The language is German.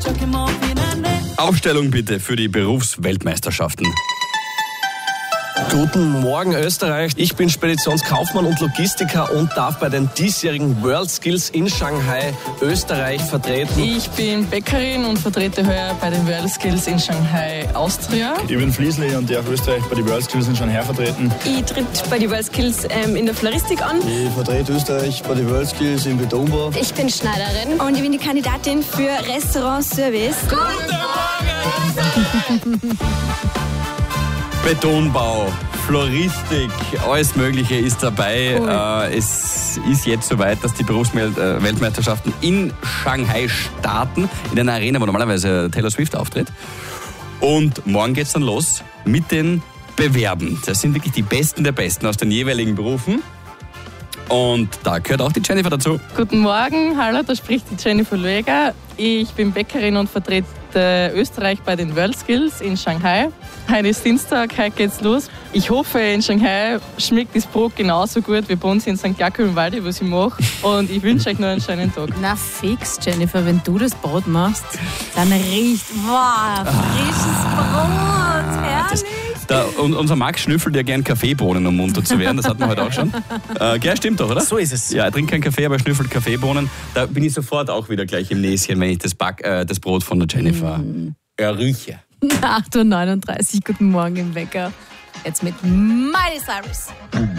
Aufstellung bitte für die Berufsweltmeisterschaften. Guten Morgen Österreich, ich bin Speditionskaufmann und Logistiker und darf bei den diesjährigen World Skills in Shanghai Österreich vertreten. Ich bin Bäckerin und vertrete heuer bei den World Skills in Shanghai Austria. Ich bin Fliesli und darf Österreich bei den World Skills in Shanghai vertreten. Ich tritt bei den World Skills in der Floristik an. Ich vertrete Österreich bei den World Skills in Betonbau. Ich bin Schneiderin und ich bin die Kandidatin für Restaurant-Service. Guten Morgen! Betonbau, Floristik, alles Mögliche ist dabei. Cool. Es ist jetzt soweit, dass die Berufsweltmeisterschaften in Shanghai starten, in einer Arena, wo normalerweise Taylor Swift auftritt. Und morgen geht's dann los mit den Bewerben. Das sind wirklich die Besten der Besten aus den jeweiligen Berufen. Und da gehört auch die Jennifer dazu. Guten Morgen, hallo, da spricht die Jennifer Lueger. Ich bin Bäckerin und vertrete Österreich bei den World Skills in Shanghai. Heute ist Dienstag, heute geht's los. Ich hoffe, in Shanghai schmeckt das Brot genauso gut wie bei uns in St. Jakob im Walde, was ich mache. Und ich wünsche euch noch einen schönen Tag. Na fix, Jennifer, wenn du das Brot machst, dann riecht, wow, frisches Brot, herrlich. Unser Max schnüffelt ja gern Kaffeebohnen, um munter zu werden. Das hatten wir heute auch schon. Gell, stimmt doch, oder? So ist es. Ja, er trinkt keinen Kaffee, aber er schnüffelt Kaffeebohnen. Da bin ich sofort auch wieder gleich im Näschen, wenn ich das Brot von der Jennifer rieche. 8:39 Uhr, guten Morgen im Wecker. Jetzt mit Miley Cyrus.